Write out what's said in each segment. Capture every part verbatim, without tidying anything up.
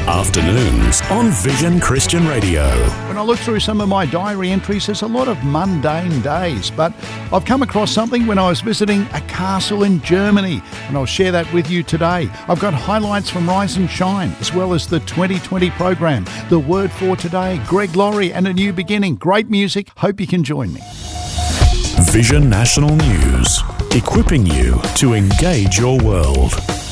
Afternoons on Vision Christian Radio. When I look through some of my diary entries, there's a lot of mundane days, but I've come across something when I was visiting a castle in Germany, and I'll share that with you today. I've got highlights from Rise and Shine, as well as the twenty twenty program, the Word for Today, Greg Laurie, and a new beginning. Great music. Hope you can join me. Vision National News, equipping you to engage your world.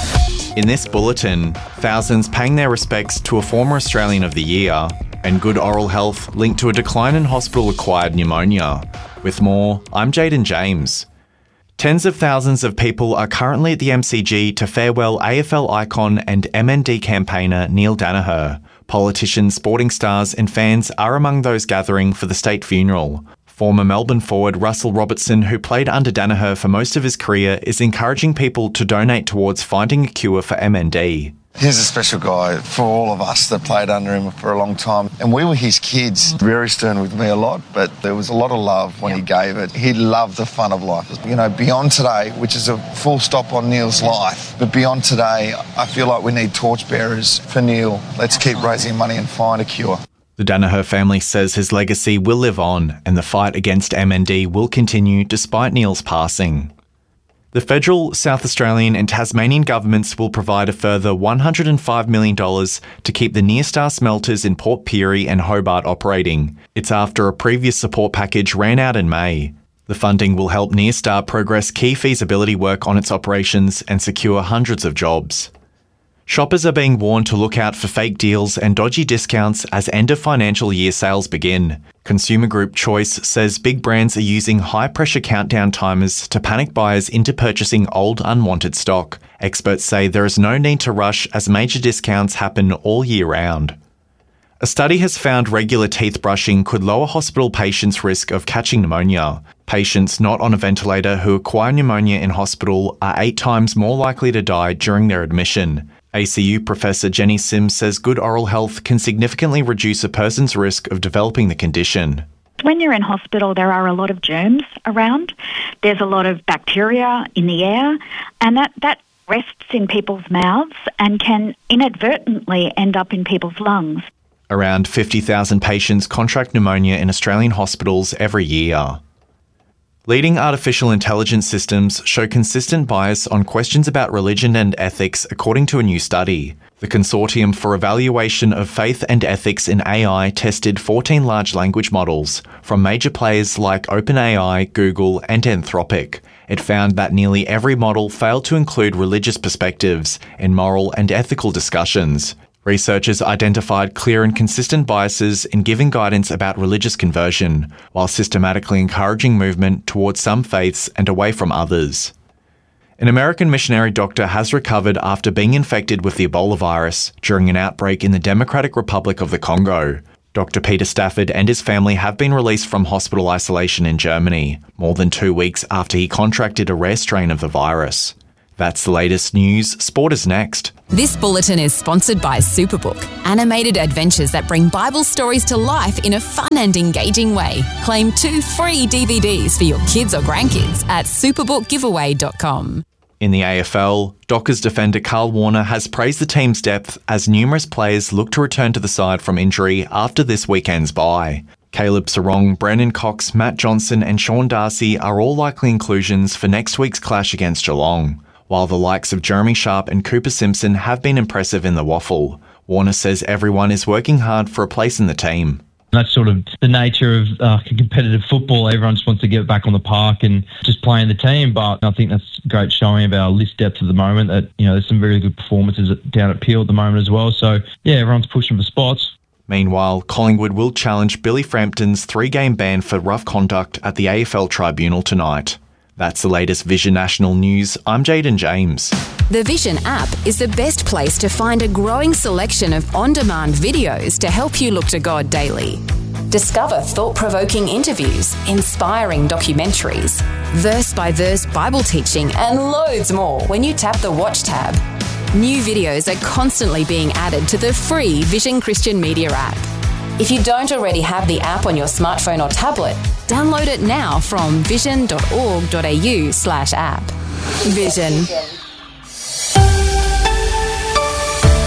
In this bulletin, thousands paying their respects to a former Australian of the Year, and good oral health linked to a decline in hospital-acquired pneumonia. With more, I'm Jaden James. Tens of thousands of people are currently at the M C G to farewell A F L icon and M N D campaigner Neale Daniher. Politicians, sporting stars and fans are among those gathering for the state funeral. Former Melbourne forward Russell Robertson, who played under Daniher for most of his career, is encouraging people to donate towards finding a cure for M N D. He's a special guy for all of us that played under him for a long time. And we were his kids. Very stern with me a lot, but there was a lot of love when he gave it. He loved the fun of life. You know, beyond today, which is a full stop on Neale's life, but beyond today, I feel like we need torchbearers for Neale. Let's keep raising money and find a cure. The Daniher family says his legacy will live on and the fight against M N D will continue despite Neale's passing. The federal, South Australian and Tasmanian governments will provide a further one hundred five million dollars to keep the Nyrstar smelters in Port Pirie and Hobart operating. It's after a previous support package ran out in May. The funding will help Nyrstar progress key feasibility work on its operations and secure hundreds of jobs. Shoppers are being warned to look out for fake deals and dodgy discounts as end-of-financial year sales begin. Consumer group Choice says big brands are using high-pressure countdown timers to panic buyers into purchasing old, unwanted stock. Experts say there is no need to rush as major discounts happen all year round. A study has found regular teeth brushing could lower hospital patients' risk of catching pneumonia. Patients not on a ventilator who acquire pneumonia in hospital are eight times more likely to die during their admission. A C U Professor Jenny Sims says good oral health can significantly reduce a person's risk of developing the condition. When you're in hospital, there are a lot of germs around. There's a lot of bacteria in the air, and that, that rests in people's mouths and can inadvertently end up in people's lungs. Around fifty thousand patients contract pneumonia in Australian hospitals every year. Leading artificial intelligence systems show consistent bias on questions about religion and ethics, according to a new study. The Consortium for Evaluation of Faith and Ethics in A I tested fourteen large language models from major players like OpenAI, Google, and Anthropic. It found that nearly every model failed to include religious perspectives in moral and ethical discussions. Researchers identified clear and consistent biases in giving guidance about religious conversion, while systematically encouraging movement towards some faiths and away from others. An American missionary doctor has recovered after being infected with the Ebola virus during an outbreak in the Democratic Republic of the Congo. Doctor Peter Stafford and his family have been released from hospital isolation in Germany, more than two weeks after he contracted a rare strain of the virus. That's the latest news. Sport is next. This bulletin is sponsored by Superbook, animated adventures that bring Bible stories to life in a fun and engaging way. Claim two free D V Ds for your kids or grandkids at superbook giveaway dot com. In the A F L, Dockers defender Carl Warner has praised the team's depth as numerous players look to return to the side from injury after this weekend's bye. Caleb Sarong, Brandon Cox, Matt Johnson and Sean Darcy are all likely inclusions for next week's clash against Geelong. While the likes of Jeremy Sharp and Cooper Simpson have been impressive in the waffle, Warner says everyone is working hard for a place in the team. That's sort of the nature of uh, competitive football. Everyone just wants to get back on the park and just play in the team. But I think that's great showing of our list depth at the moment. That, you know, there's some very good performances down at Peel at the moment as well. So, yeah, everyone's pushing for spots. Meanwhile, Collingwood will challenge Billy Frampton's three-game ban for rough conduct at the A F L Tribunal tonight. That's the latest Vision National News. I'm Jaden James. The Vision app is the best place to find a growing selection of on-demand videos to help you look to God daily. Discover thought-provoking interviews, inspiring documentaries, verse-by-verse Bible teaching, and loads more when you tap the Watch tab. New videos are constantly being added to the free Vision Christian Media app. If you don't already have the app on your smartphone or tablet, download it now from vision dot org dot a u slash app. Vision.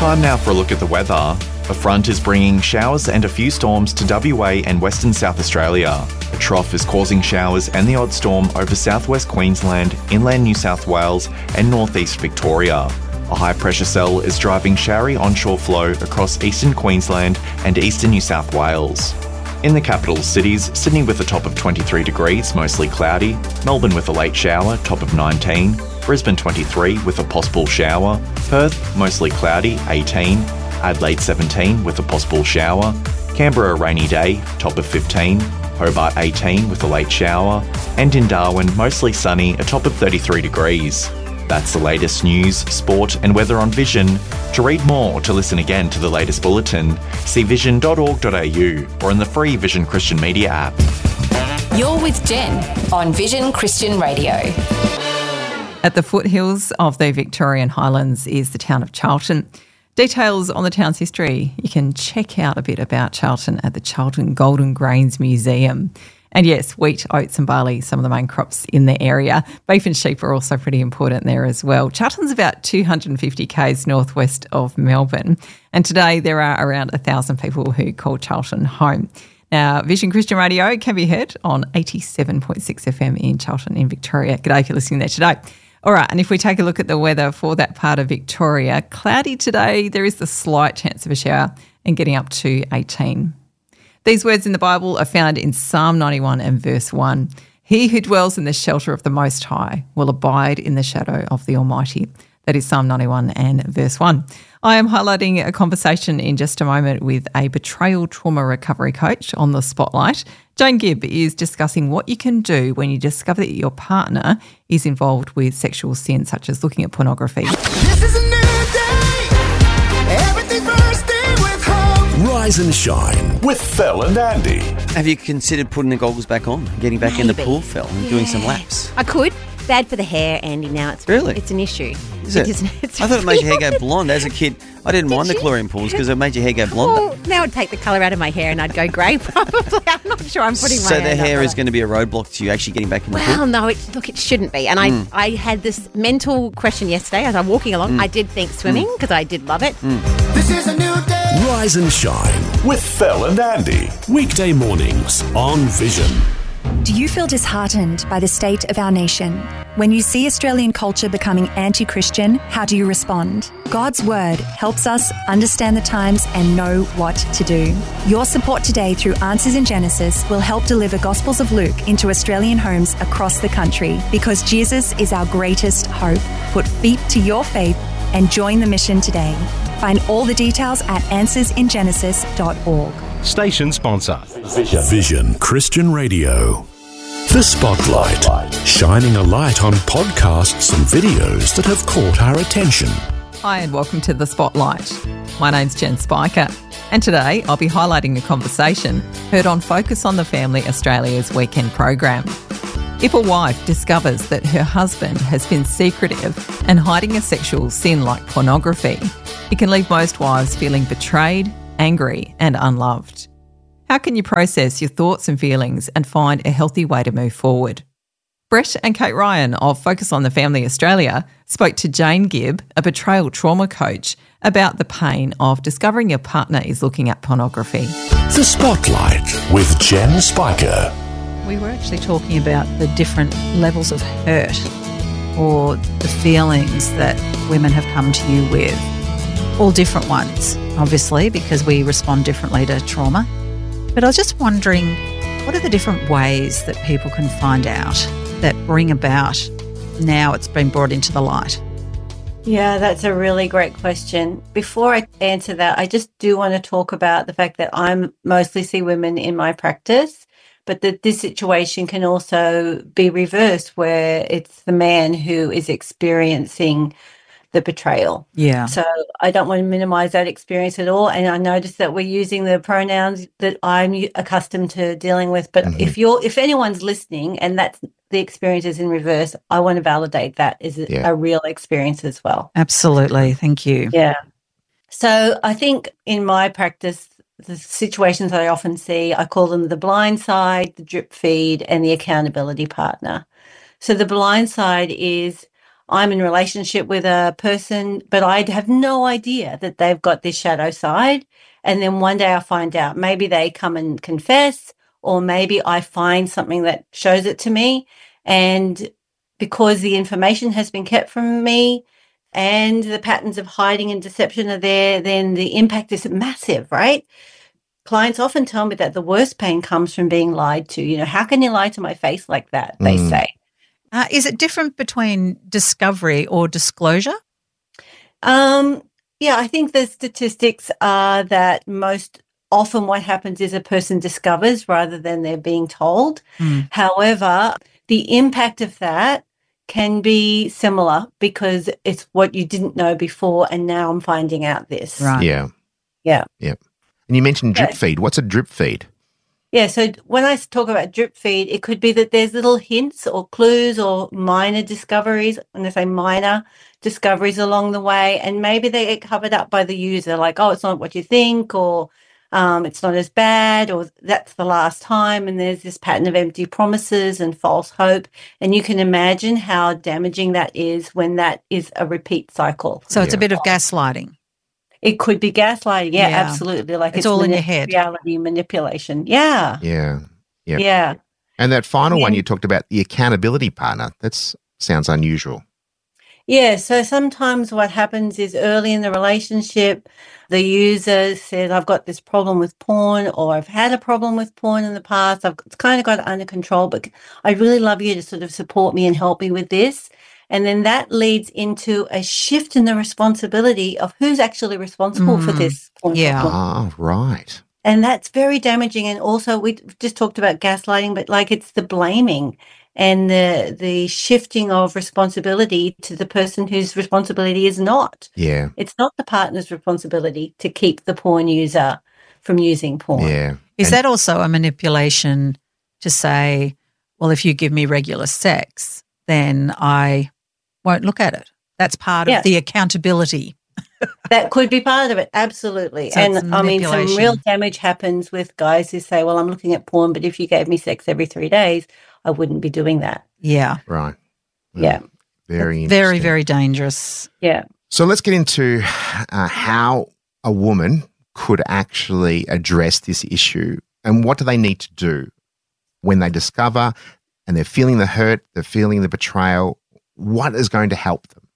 Time now for a look at the weather. A front is bringing showers and a few storms to W A and Western South Australia. A trough is causing showers and the odd storm over southwest Queensland, inland New South Wales and northeast Victoria. A high pressure cell is driving showery onshore flow across eastern Queensland and eastern New South Wales. In the capital cities, Sydney with a top of twenty-three degrees, mostly cloudy, Melbourne with a late shower, top of nineteen, Brisbane twenty-three with a possible shower, Perth mostly cloudy, eighteen, Adelaide seventeen with a possible shower, Canberra a rainy day, top of fifteen, Hobart eighteen with a late shower, and in Darwin mostly sunny, a top of thirty-three degrees. That's the latest news, sport and weather on Vision. To read more or to listen again to the latest bulletin, see vision dot org dot a u or in the free Vision Christian Media app. You're with Jen on Vision Christian Radio. At the foothills of the Victorian Highlands is the town of Charlton. Details on the town's history. You can check out a bit about Charlton at the Charlton Golden Grains Museum. And yes, wheat, oats and barley, some of the main crops in the area. Beef and sheep are also pretty important there as well. Charlton's about two hundred fifty kays northwest of Melbourne. And today there are around one thousand people who call Charlton home. Now, Vision Christian Radio can be heard on eighty-seven point six F M in Charlton in Victoria. G'day if you're listening there today. All right, and if we take a look at the weather for that part of Victoria, cloudy today, there is the slight chance of a shower and getting up to eighteen. These words in the Bible are found in Psalm ninety-one and verse one. He who dwells in the shelter of the Most High will abide in the shadow of the Almighty. That is Psalm ninety-one and verse one. I am highlighting a conversation in just a moment with a betrayal trauma recovery coach on the Spotlight. Jane Gibb is discussing what you can do when you discover that your partner is involved with sexual sin, such as looking at pornography. This is a new day. Everything's bursting with hope. Rise and shine with Phil and Andy. Have you considered putting the goggles back on, getting back in the Maybe. pool, Phil, and Yeah. doing some laps? I could. Bad for the hair, Andy. Now it's Really? it's an issue. Is it? Isn't It's I thought it made your hair real. go blonde. As a kid, I didn't mind the you? chlorine pools because it made your hair go blonde. Well, now I'd take the colour out of my hair and I'd go grey probably. I'm not sure I'm putting my So the hand up hair for is that. going to be a roadblock to you actually getting back in the Well, pool? no, it, look, it shouldn't be. And Mm. I, I had this mental question yesterday as I'm walking along. I did think swimming because I did love it. This is a new day. Rise and shine with Phil and Andy. Weekday mornings on Vision. Do you feel disheartened by the state of our nation? When you see Australian culture becoming anti-Christian, how do you respond? God's Word helps us understand the times and know what to do. Your support today through Answers in Genesis will help deliver Gospels of Luke into Australian homes across the country, because Jesus is our greatest hope. Put feet to your faith and join the mission today. Find all the details at answers in genesis dot org. Station sponsor. Vision Christian Radio. The Spotlight, shining a light on podcasts and videos that have caught our attention. Hi and welcome to The Spotlight. My name's Jen Spiker, and today I'll be highlighting a conversation heard on Focus on the Family Australia's weekend program. If a wife discovers that her husband has been secretive and hiding a sexual sin like pornography, it can leave most wives feeling betrayed, angry and unloved. How can you process your thoughts and feelings and find a healthy way to move forward? Brett and Kate Ryan of Focus on the Family Australia spoke to Jane Gibb, a betrayal trauma coach, about the pain of discovering your partner is looking at pornography. The Spotlight with Jen Spiker. We were actually talking about the different levels of hurt or the feelings that women have come to you with. All different ones, obviously, because we respond differently to trauma. But I was just wondering, what are the different ways that people can find out that bring about now it's been brought into the light? Yeah, that's a really great question. Before I answer that, I just do want to talk about the fact that I mostly see women in my practice, but that this situation can also be reversed where it's the man who is experiencing the betrayal. Yeah. So I don't want to minimize that experience at all. And I notice that we're using the pronouns that I'm u- accustomed to dealing with. But Mhm. if you're, if anyone's listening and that's the experience is in reverse, I want to validate that as a, Yeah. a real experience as well. Absolutely. Thank you. Yeah. So I think in my practice, the situations that I often see, I call them the blind side, the drip feed, and the accountability partner. So the blind side is I'm in relationship with a person, but I have no idea that they've got this shadow side. And then one day I find out, maybe they come and confess, or maybe I find something that shows it to me. And because the information has been kept from me and the patterns of hiding and deception are there, then the impact is massive, right? Clients often tell me that the worst pain comes from being lied to. You know, how can you lie to my face like that, they Mm. say. Uh, is it different between discovery or disclosure? Um, yeah, I think the statistics are that most often what happens is a person discovers rather than they're being told. Mm. However, the impact of that can be similar because it's what you didn't know before and now I'm finding out this. Yeah. Yeah. Yeah. And you mentioned drip Yeah. feed. What's a drip feed? Yeah, so when I talk about drip feed, it could be that there's little hints or clues or minor discoveries, when I say minor discoveries along the way, and maybe they get covered up by the user, like, oh, it's not what you think, or um, it's not as bad, or that's the last time, and there's this pattern of empty promises and false hope, and you can imagine how damaging that is when that is a repeat cycle. So it's a bit of gaslighting. It could be gaslighting, yeah, Yeah. absolutely. Like It's it's, all in your manip- head. reality manipulation. Yeah. Yeah. Yeah. Yeah. And that final one Yeah. you talked about, the accountability partner, that sounds unusual. Yeah, so sometimes what happens is early in the relationship, the user says, I've got this problem with porn, or I've had a problem with porn in the past. I've kind of got it under control, but I really love you to sort of support me and help me with this. And then that leads into a shift in the responsibility of who's actually responsible for Mm, this porn yeah. problem. Ah, right. And that's very damaging. And also, we just talked about gaslighting, but like it's the blaming and the the shifting of responsibility to the person whose responsibility is not. Yeah. It's not the partner's responsibility to keep the porn user from using porn. Yeah. Is that also a manipulation to say, well, if you give me regular sex, then I won't look at it? That's part Yeah. of the accountability. That could be part of it, absolutely. So it's and I mean, some manipulation. real damage happens with guys who say, well, I'm looking at porn, but if you gave me sex every three days, I wouldn't be doing that. Yeah. Right. Yeah. Very Very, interesting. very dangerous. Yeah. So let's get into uh, how a woman could actually address this issue and what do they need to do when they discover and they're feeling the hurt, they're feeling the betrayal. What is going to help them?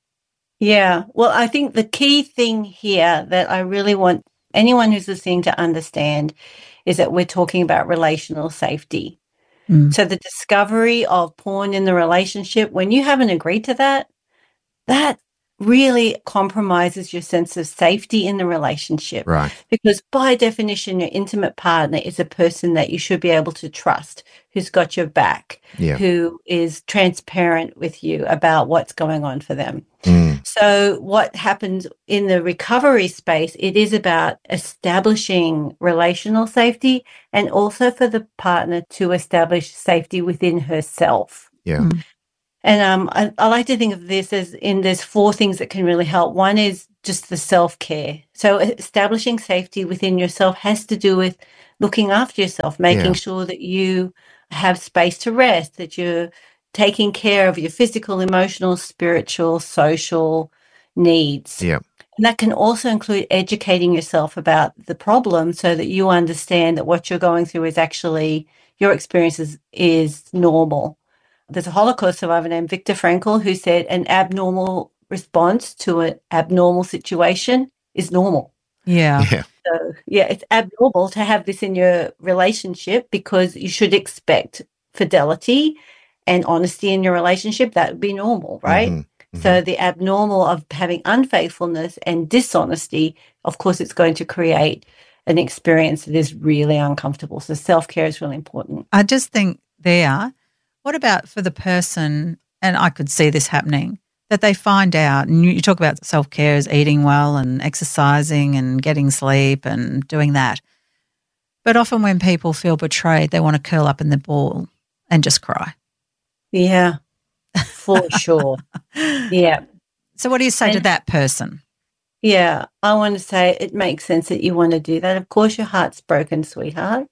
Yeah. Well, I think the key thing here that I really want anyone who's listening to understand is that we're talking about relational safety. Mm. So the discovery of porn in the relationship, when you haven't agreed to that, that really compromises your sense of safety in the relationship. Right. Because by definition, your intimate partner is a person that you should be able to trust, who's got your back, Yeah. who is transparent with you about what's going on for them. Mm. So what happens in the recovery space, it is about establishing relational safety and also for the partner to establish safety within herself. Yeah. And um, I, I like to think of this as in there's four things that can really help. One is just the self-care. So establishing safety within yourself has to do with looking after yourself, making Yeah. sure that you have space to rest, that you're taking care of your physical, emotional, spiritual, social needs. Yeah. And that can also include educating yourself about the problem so that you understand that what you're going through is actually, your experience is, is normal. There's a Holocaust survivor named Viktor Frankl who said an abnormal response to an abnormal situation is normal. Yeah. Yeah. So, yeah, it's abnormal to have this in your relationship because you should expect fidelity and honesty in your relationship. That would be normal, right? Mhm. So the abnormal of having unfaithfulness and dishonesty, of course, it's going to create an experience that is really uncomfortable. So self-care is really important. I just think there, what about for the person, and I could see this happening, that they find out, and you you talk about self-care as eating well and exercising and getting sleep and doing that. But often when people feel betrayed, they want to curl up in the ball and just cry. Yeah, for sure. Yeah. So what do you say to And- that person? Yeah, I want to say it makes sense that you want to do that. Of course, your heart's broken, sweetheart.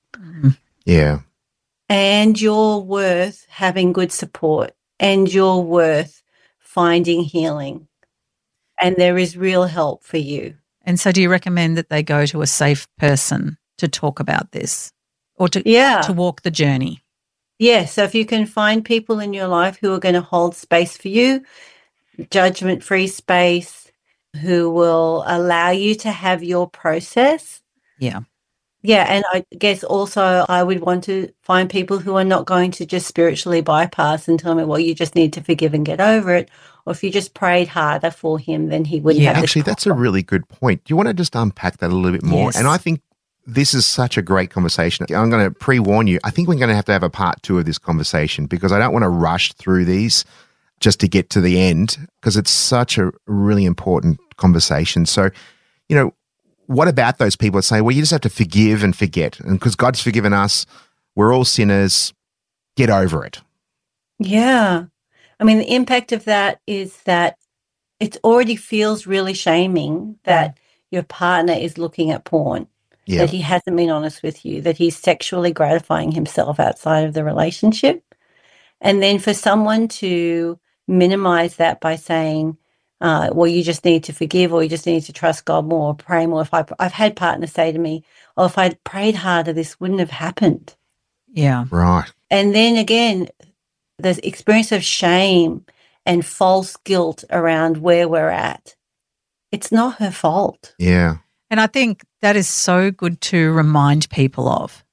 Yeah. And you're worth having good support and you're worth finding healing. And there is real help for you. And so do you recommend that they go to a safe person to talk about this or to, Yeah. to walk the journey? Yeah, so if you can find people in your life who are going to hold space for you, judgment-free space, who will allow you to have your process. Yeah. Yeah, and I guess also I would want to find people who are not going to just spiritually bypass and tell me, well, you just need to forgive and get over it. Or if you just prayed harder for him, then he wouldn't Yeah, have actually, that's a really good point. Do you want to just unpack that a little bit more? Yes. And I think this is such a great conversation. I'm going to pre-warn you. I think we're going to have to have a part two of this conversation because I don't want to rush through these just to get to the end because it's such a really important conversation. So, you know, what about those people that say, well, you just have to forgive and forget? And because God's forgiven us, we're all sinners, get over it. Yeah. I mean, the impact of that is that it already feels really shaming that your partner is looking at porn, Yeah. that he hasn't been honest with you, that he's sexually gratifying himself outside of the relationship. And then for someone to minimize that by saying, uh, well, you just need to forgive or you just need to trust God more or pray more. If I, I've had partners say to me, oh, if I'd prayed harder, this wouldn't have happened. Yeah. Right. And then again, the experience of shame and false guilt around where we're at. It's not her fault. Yeah. And I think that is so good to remind people of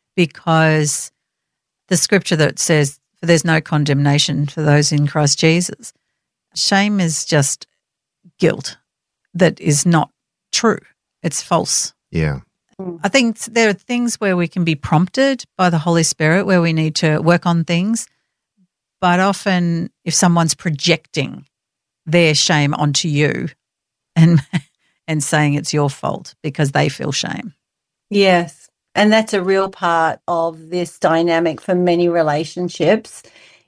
because the scripture that says, for there's no condemnation for those in Christ Jesus, shame is just guilt that is not true. It's false. Yeah. I think there are things where we can be prompted by the Holy Spirit where we need to work on things, but often if someone's projecting their shame onto you and and saying it's your fault because they feel shame. Yes. And that's a real part of this dynamic for many relationships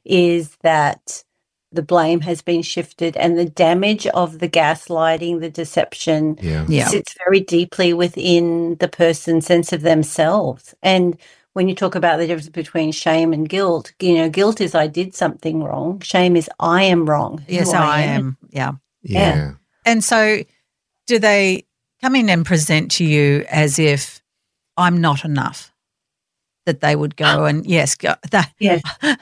is that the blame has been shifted and the damage of the gaslighting, the deception Yeah. Yeah. sits very deeply within the person's sense of themselves. And when you talk about the difference between shame and guilt, you know, guilt is I did something wrong. Shame is I am wrong. who Yes, I am. Yeah. Yeah. Yeah. And so do they come in and present to you as if I'm not enough? That they would go and, yes, go, that, Yes.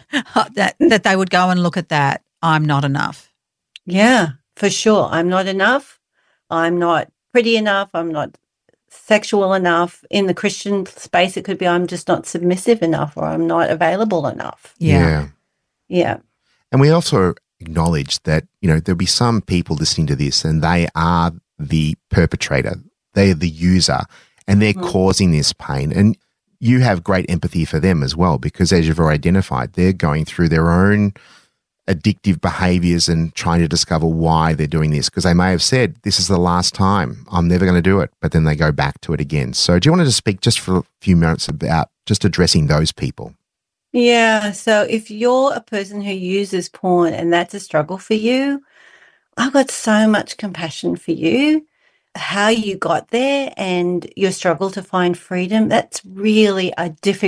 that, that they would go and look at that, I'm not enough. Yeah, for sure. I'm not enough. I'm not pretty enough. I'm not sexual enough. In the Christian space, it could be I'm just not submissive enough or I'm not available enough. Yeah. Yeah. And we also acknowledge that, you know, there'll be some people listening to this and they are the perpetrator. They're the user and they're Mm. causing this pain. And you have great empathy for them as well because as you've already identified, they're going through their own addictive behaviors and trying to discover why they're doing this because they may have said, this is the last time, I'm never going to do it, but then they go back to it again. So do you want to just speak just for a few minutes about just addressing those people? Yeah. So if you're a person who uses porn and that's a struggle for you, I've got so much compassion for you. How you got there and your struggle to find freedom, that's really a difficult